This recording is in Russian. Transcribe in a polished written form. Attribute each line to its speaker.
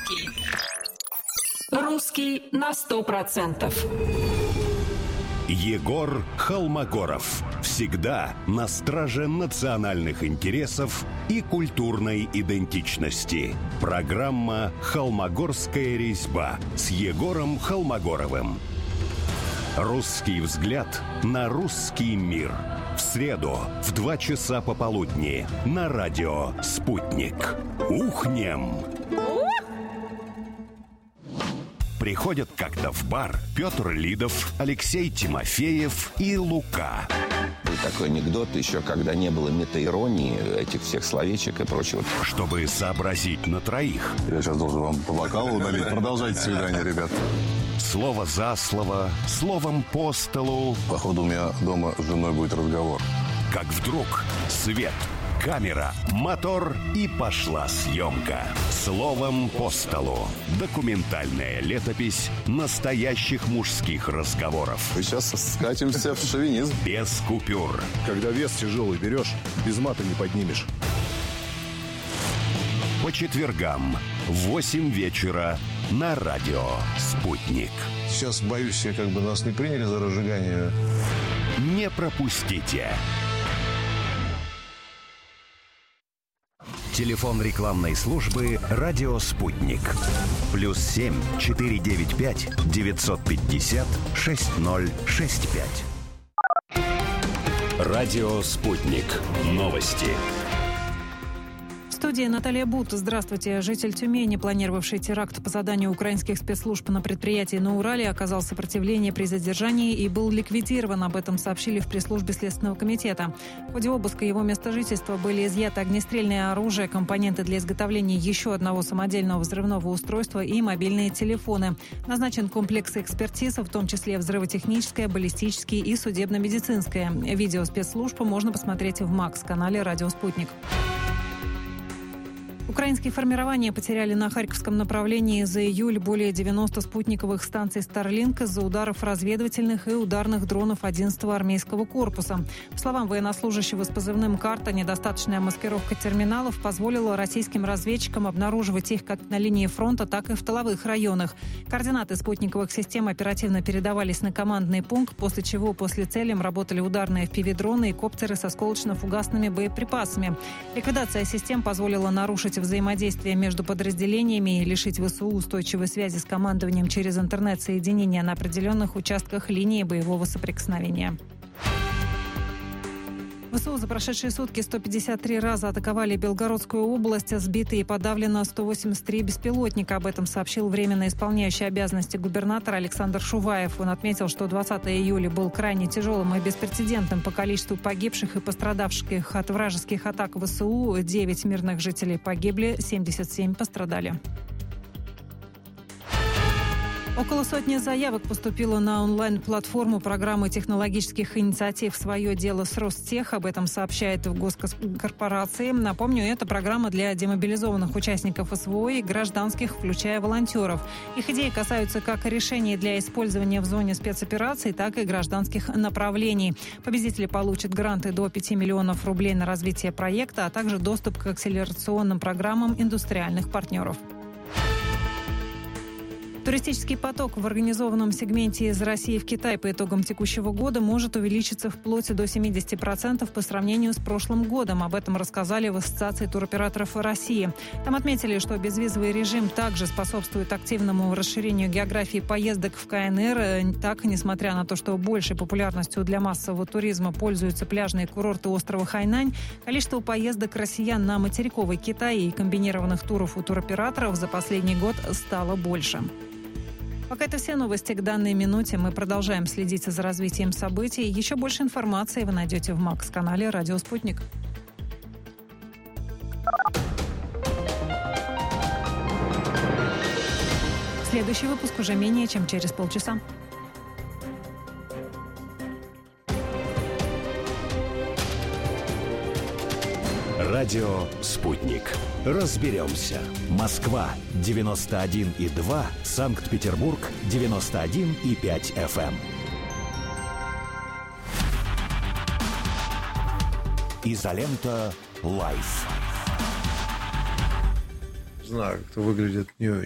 Speaker 1: Русский. Русский на 100%.
Speaker 2: Егор Холмогоров. Всегда на страже национальных интересов и культурной идентичности. Программа «Холмогорская резьба» с Егором Холмогоровым. Русский взгляд на русский мир. В среду в 2 часа пополудни на радио «Спутник». Ухнем! Приходят как-то в бар Петр Лидов, Алексей Тимофеев и Лука.
Speaker 3: Был такой анекдот еще, когда не было метаиронии, этих всех словечек и прочего.
Speaker 2: Чтобы сообразить на троих.
Speaker 4: Я сейчас должен вам по бокалу налить. Продолжайте свидание, ребят.
Speaker 2: Слово за слово, словом по столу.
Speaker 4: Походу, у меня дома с женой будет разговор.
Speaker 2: Как вдруг свет, камера, мотор и пошла съемка. Словом по столу. Документальная летопись настоящих мужских разговоров.
Speaker 4: Мы сейчас скатимся в шовинизм.
Speaker 2: Без купюр.
Speaker 5: Когда вес тяжелый берешь, без мата не поднимешь.
Speaker 2: По четвергам в 8 вечера на радио «Спутник».
Speaker 5: Сейчас, боюсь, нас не приняли за разжигание.
Speaker 2: Не пропустите. Телефон рекламной службы «Радио Спутник». +7 495 950 6065. Радио Спутник. Новости.
Speaker 6: В студии Наталья Бут. Здравствуйте. Житель Тюмени, планировавший теракт по заданию украинских спецслужб на предприятии на Урале, оказал сопротивление при задержании и был ликвидирован. Об этом сообщили в пресс-службе Следственного комитета. В ходе обыска его места жительства были изъяты огнестрельное оружие, компоненты для изготовления еще одного самодельного взрывного устройства и мобильные телефоны. Назначен комплекс экспертиз, в том числе взрывотехническая, баллистическая и судебно-медицинская. Видео спецслужб можно посмотреть в МАКС-канале «Радио Спутник». Украинские формирования потеряли на Харьковском направлении за июль более 90 спутниковых станций Starlink из-за ударов разведывательных и ударных дронов 11-го армейского корпуса. По словам военнослужащего с позывным «Карта», недостаточная маскировка терминалов позволила российским разведчикам обнаруживать их как на линии фронта, так и в тыловых районах. Координаты спутниковых систем оперативно передавались на командный пункт, после чего после целям работали ударные FPV-дроны и коптеры с осколочно-фугасными боеприпасами. Ликвидация систем позволила нарушить взаимодействие между подразделениями и лишить ВСУ устойчивой связи с командованием через интернет-соединения на определенных участках линии боевого соприкосновения. ВСУ за прошедшие сутки 153 раза атаковали Белгородскую область, сбиты и подавлено 183 беспилотника. Об этом сообщил временно исполняющий обязанности губернатора Александр Шуваев. Он отметил, что 20 июля был крайне тяжелым и беспрецедентным по количеству погибших и пострадавших от вражеских атак ВСУ. 9 мирных жителей погибли, 77 пострадали. Около сотни заявок поступило на онлайн-платформу программы технологических инициатив «Свое дело с Ростех». Об этом сообщает в госкорпорации. Напомню, это программа для демобилизованных участников СВО и гражданских, включая волонтеров. Их идеи касаются как решений для использования в зоне спецопераций, так и гражданских направлений. Победители получат гранты до 5 миллионов рублей на развитие проекта, а также доступ к акселерационным программам индустриальных партнеров. Туристический поток в организованном сегменте из России в Китай по итогам текущего года может увеличиться вплоть до 70% по сравнению с прошлым годом. Об этом рассказали в Ассоциации туроператоров России. Там отметили, что безвизовый режим также способствует активному расширению географии поездок в КНР. Так, несмотря на то, что большей популярностью для массового туризма пользуются пляжные курорты острова Хайнань, количество поездок россиян на материковый Китай и комбинированных туров у туроператоров за последний год стало больше. Пока это все новости к данной минуте. Мы продолжаем следить за развитием событий. Еще больше информации вы найдете в МАКС-канале «Радио Спутник». Следующий выпуск уже менее чем через полчаса.
Speaker 2: Радио «Спутник». Разберемся. Москва 91,2, Санкт-Петербург 91,5 FM. Изолента Лайф.
Speaker 5: Знаю, как это выглядит не